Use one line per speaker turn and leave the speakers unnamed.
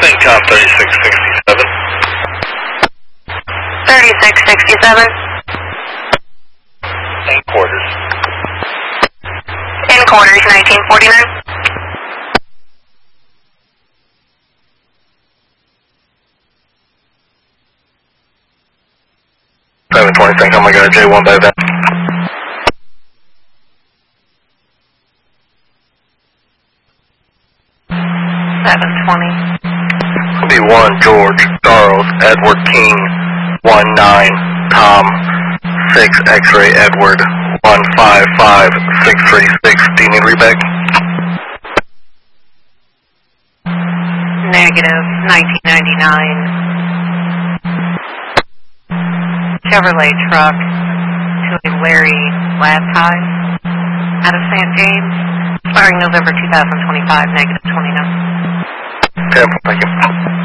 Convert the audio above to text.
CENTCOM 3667.
3667.
In quarters.
In quarters, 1949.
CENTCOM, I got a J1 by then. B1 George Charles Edward King 19 Tom 6 X-ray Edward 155636. Do you need reback?
Negative, 1999. Chevrolet truck to a Larry Lathai out of St. James, expiring November 2025, negative 29.
Thank you.